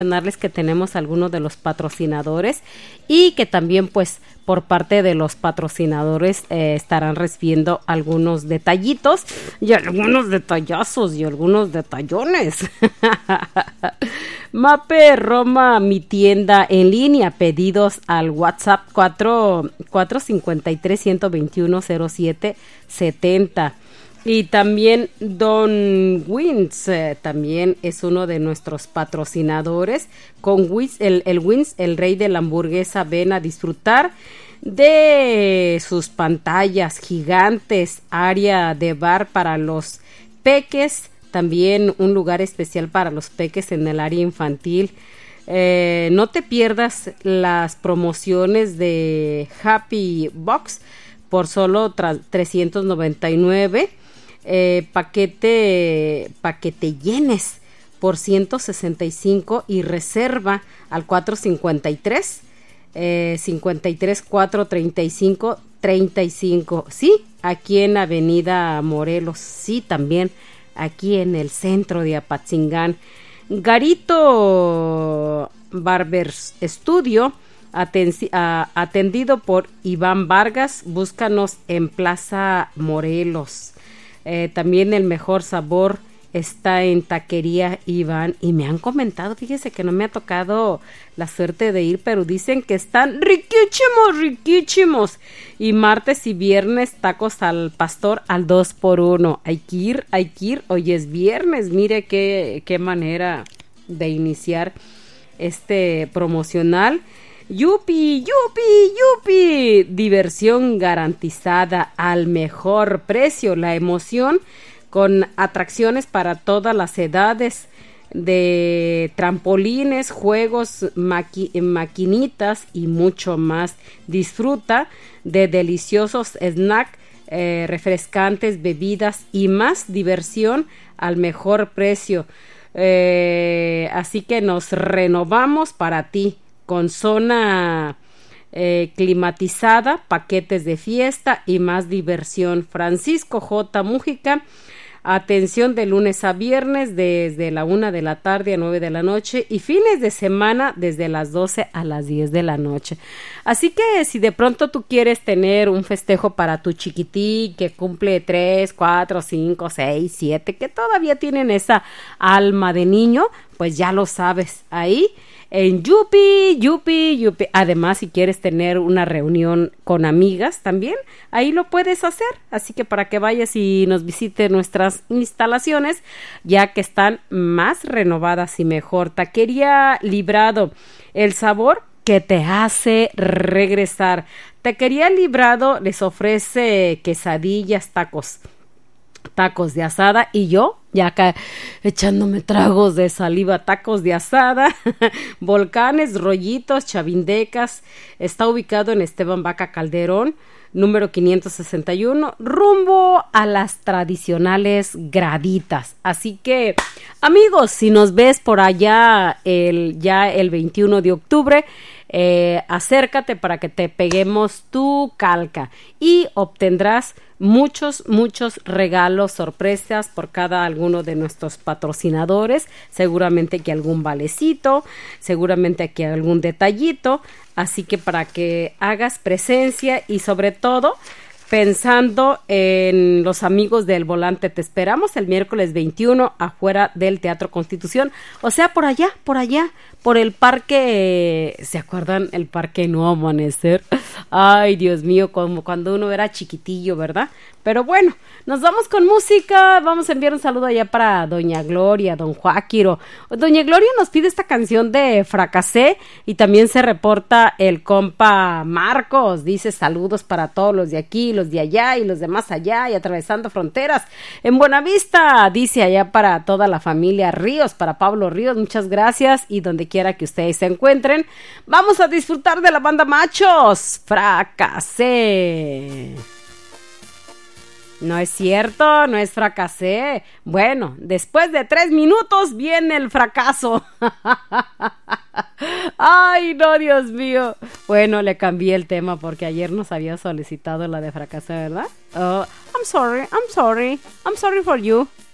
mencionarles que tenemos algunos de los patrocinadores y que también pues por parte de los patrocinadores estarán recibiendo algunos detallitos y algunos detallazos y algunos detallones. Mape Roma, mi tienda en línea, pedidos al WhatsApp 453-121-0770. Y también Don Wins, también es uno de nuestros patrocinadores. Con Wins, el Wins, el rey de la hamburguesa, ven a disfrutar de sus pantallas gigantes, área de bar para los peques, también un lugar especial para los peques en el área infantil. No te pierdas las promociones de Happy Box por solo 399. Paquete llenes por 165 y reserva al 453 53 435 35. Sí, aquí en Avenida Morelos, sí, también aquí en el centro de Apatzingán. Garito Barber Studio, atendido por Iván Vargas. Búscanos en Plaza Morelos. También el mejor sabor está en Taquería Iván, y me han comentado, fíjese que no me ha tocado la suerte de ir, pero dicen que están riquísimos. Y martes y viernes tacos al pastor al 2x1. Hay que ir, hoy es viernes, mire qué manera de iniciar este promocional. ¡Yupi! Diversión garantizada al mejor precio. La emoción con atracciones para todas las edades, de trampolines, juegos, maquinitas y mucho más. Disfruta de deliciosos snacks, refrescantes, bebidas y más diversión al mejor precio. Así que nos renovamos para ti, con zona climatizada, paquetes de fiesta y más diversión. Francisco J. Mújica, atención de lunes a viernes desde la 1 de la tarde a 9 de la noche y fines de semana desde las 12 a las 10 de la noche. Así que si de pronto tú quieres tener un festejo para tu chiquitín que cumple 3, 4, 5, 6, 7, que todavía tienen esa alma de niño, pues ya lo sabes, ahí en Yupi. Además, si quieres tener una reunión con amigas también, ahí lo puedes hacer. Así que para que vayas y nos visites nuestras instalaciones, ya que están más renovadas y mejor. Taquería Librado, el sabor que te hace regresar. Taquería Librado les ofrece quesadillas, tacos de asada, y yo ya acá echándome tragos de saliva. Tacos de asada, volcanes, rollitos, chavindecas. Está ubicado en Esteban Vaca Calderón, número 561, rumbo a las tradicionales graditas. Así que, amigos, si nos ves por allá el 21 de octubre, acércate para que te peguemos tu calca y obtendrás muchos regalos, sorpresas por cada alguno de nuestros patrocinadores. Seguramente que algún valecito, seguramente que algún detallito. Así que para que hagas presencia y sobre todo pensando en los amigos del volante, te esperamos el miércoles 21 afuera del Teatro Constitución, o sea, por allá, por el parque, ¿se acuerdan? El Parque Nuevo Amanecer. Ay, Dios mío, como cuando uno era chiquitillo, ¿verdad? Pero bueno, nos vamos con música. Vamos a enviar un saludo allá para Doña Gloria, Don Joaquiro. Doña Gloria nos pide esta canción de Fracasé, y también se reporta el compa Marcos. Dice saludos para todos los de aquí, los de allá y los de más allá y atravesando fronteras. En Buenavista, dice allá para toda la familia Ríos, para Pablo Ríos, muchas gracias, y donde quiera que ustedes se encuentren, vamos a disfrutar de la banda Machos. Fracasé. No es cierto, no es fracasé. Bueno, después de 3 minutos viene el fracaso. Ay, no, Dios mío. Bueno, le cambié el tema porque ayer nos había solicitado la de fracasé, ¿verdad? I'm sorry for you.